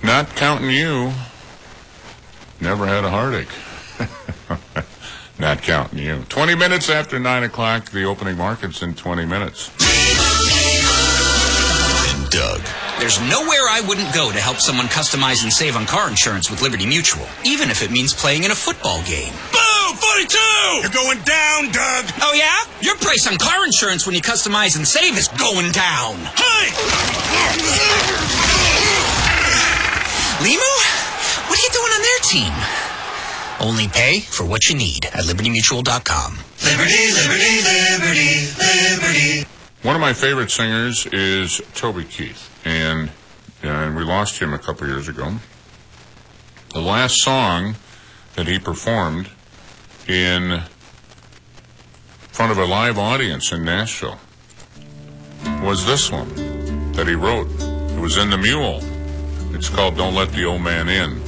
Not counting you. Never had a heartache. Not counting you. 20 minutes after 9 o'clock, the opening market's in 20 minutes. And Doug. There's nowhere I wouldn't go to help someone customize and save on car insurance with Liberty Mutual, even if it means playing in a football game. Boo! 42! You're going down, Doug! Oh, yeah? Your price on car insurance when you customize and save is going down. Hey! Limu? What are you doing on their team? Only pay for what you need at LibertyMutual.com. Liberty, liberty, liberty, liberty. One of my favorite singers is Toby Keith, and we lost him a couple years ago. The last song that he performed in front of a live audience in Nashville was this one that he wrote. It was in The Mule. It's called Don't Let the Old Man In.